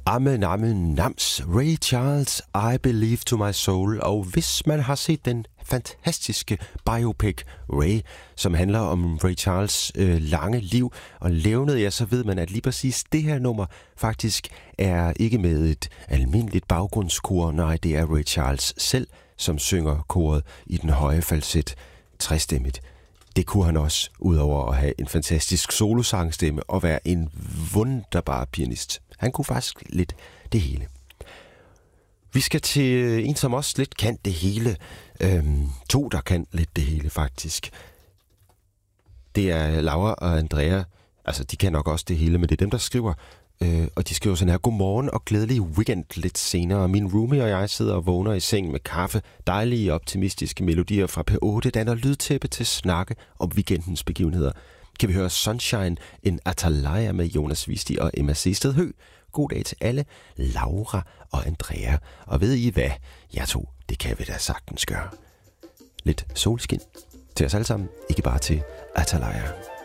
Amen, nams. Ray Charles, I Believe to My Soul. Og hvis man har set den fantastiske biopic Ray, som handler om Ray Charles lange liv og levned, ja, så ved man, at lige præcis det her nummer faktisk er ikke med et almindeligt baggrundskor. Nej, det er Ray Charles selv, som synger koret i den høje falset, trestemmigt. Det kunne han også, udover at have en fantastisk solosangsstemme og være en wunderbar pianist. Han kunne faktisk lidt det hele. Vi skal til en, som også lidt kan det hele. To, der kan lidt det hele, faktisk. Det er Laura og Andrea. Altså, de kan nok også det hele, men det er dem, der skriver. Og de skriver sådan her: godmorgen og glædelig weekend lidt senere. Min roomie og jeg sidder og vågner i seng med kaffe. Dejlige, optimistiske melodier fra P8 danner lydtæppe til snakke om weekendens begivenheder. Kan vi høre Sunshine in Atalaya med Jonas Visti og Emma Sested Høgh. God dag til alle, Laura og Andrea. Og ved I hvad? Jeg to, det kan vi da sagtens gøre. Lidt solskin til os alle sammen, ikke bare til Atalaya.